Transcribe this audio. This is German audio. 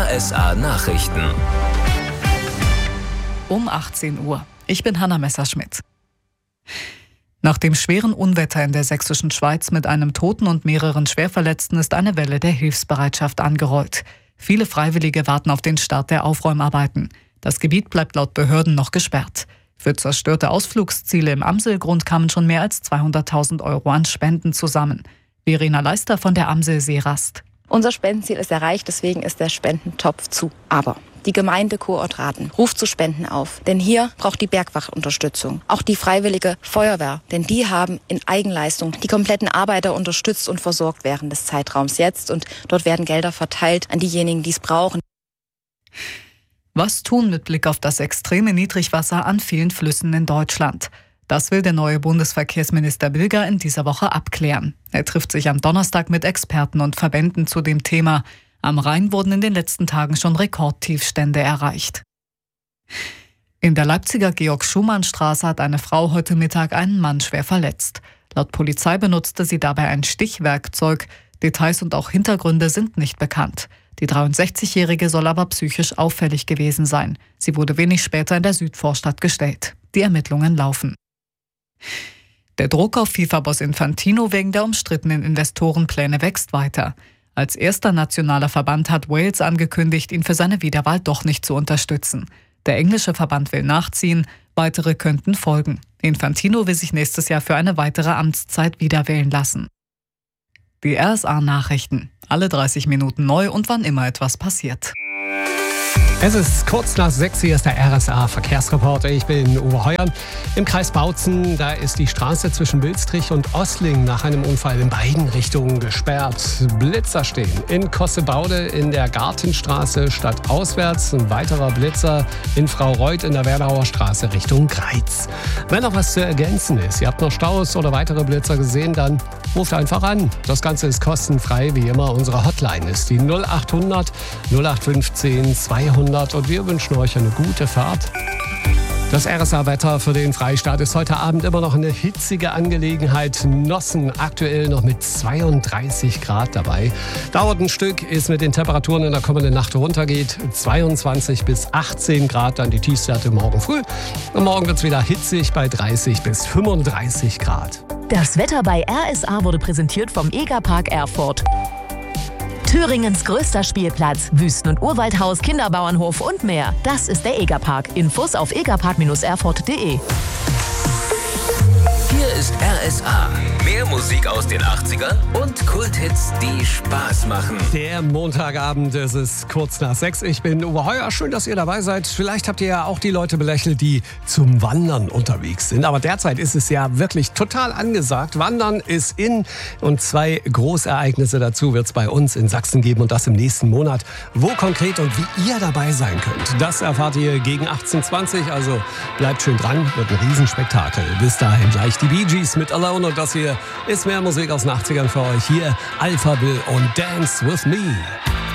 RSA Nachrichten. Um 18 Uhr. Ich bin Hanna Messerschmidt. Nach dem schweren Unwetter in der sächsischen Schweiz mit einem Toten und mehreren Schwerverletzten ist eine Welle der Hilfsbereitschaft angerollt. Viele Freiwillige warten auf den Start der Aufräumarbeiten. Das Gebiet bleibt laut Behörden noch gesperrt. Für zerstörte Ausflugsziele im Amselgrund kamen schon mehr als 200.000 Euro an Spenden zusammen. Verena Leister von der Amsel Seerast. Unser Spendenziel ist erreicht, deswegen ist der Spendentopf zu. Aber die Gemeinde Kurortraten ruft zu Spenden auf. Denn hier braucht die Bergwacht Unterstützung. Auch die Freiwillige Feuerwehr. Denn die haben in Eigenleistung die kompletten Arbeiter unterstützt und versorgt während des Zeitraums jetzt. Und dort werden Gelder verteilt an diejenigen, die es brauchen. Was tun mit Blick auf das extreme Niedrigwasser an vielen Flüssen in Deutschland? Das will der neue Bundesverkehrsminister Bilger in dieser Woche abklären. Er trifft sich am Donnerstag mit Experten und Verbänden zu dem Thema. Am Rhein wurden in den letzten Tagen schon Rekordtiefstände erreicht. In der Leipziger Georg-Schumann-Straße hat eine Frau heute Mittag einen Mann schwer verletzt. Laut Polizei benutzte sie dabei ein Stichwerkzeug. Details und auch Hintergründe sind nicht bekannt. Die 63-Jährige soll aber psychisch auffällig gewesen sein. Sie wurde wenig später in der Südvorstadt gestellt. Die Ermittlungen laufen. Der Druck auf FIFA-Boss Infantino wegen der umstrittenen Investorenpläne wächst weiter. Als erster nationaler Verband hat Wales angekündigt, ihn für seine Wiederwahl doch nicht zu unterstützen. Der englische Verband will nachziehen, weitere könnten folgen. Infantino will sich nächstes Jahr für eine weitere Amtszeit wiederwählen lassen. Die RSA-Nachrichten. Alle 30 Minuten neu und wann immer etwas passiert. Es ist kurz nach 6, hier ist der RSA-Verkehrsreporter. Ich bin Uwe Heuer. Im Kreis Bautzen, da ist die Straße zwischen Wilstrich und Ossling nach einem Unfall in beiden Richtungen gesperrt. Blitzer stehen in Kossebaude in der Gartenstraße stadtauswärts. Ein weiterer Blitzer in Fraureuth in der Werdauer Straße Richtung Greiz. Wenn noch was zu ergänzen ist, ihr habt noch Staus oder weitere Blitzer gesehen, dann ruft einfach an. Das Ganze ist kostenfrei, wie immer. Unsere Hotline ist die 0800 0815 200 und wir wünschen euch eine gute Fahrt. Das RSA-Wetter für den Freistaat ist heute Abend immer noch eine hitzige Angelegenheit. Nossen aktuell noch mit 32 Grad dabei. Dauert ein Stück, ist mit den Temperaturen in der kommenden Nacht runtergeht. 22 bis 18 Grad, dann die Tiefstwerte morgen früh. Und morgen wird es wieder hitzig bei 30 bis 35 Grad. Das Wetter bei RSA wurde präsentiert vom Egerpark Erfurt. Thüringens größter Spielplatz, Wüsten- und Urwaldhaus, Kinderbauernhof und mehr. Das ist der Egerpark. Infos auf egerpark-erfurt.de. Hier ist RSA. Mehr Musik aus den 80ern und Kulthits, die Spaß machen. Der Montagabend, es ist kurz nach 6. Ich bin Uwe Heuer. Schön, dass ihr dabei seid. Vielleicht habt ihr ja auch die Leute belächelt, die zum Wandern unterwegs sind. Aber derzeit ist es ja wirklich total angesagt. Wandern ist in und 2 Großereignisse dazu wird es bei uns in Sachsen geben und das im nächsten Monat. Wo konkret und wie ihr dabei sein könnt, das erfahrt ihr gegen 18:20. Also bleibt schön dran, wird ein Riesenspektakel. Bis dahin gleich die Bee Gees mit Alone und das hier ist mehr Musik aus den 80ern für euch. Hier Alphaville und Dance With Me.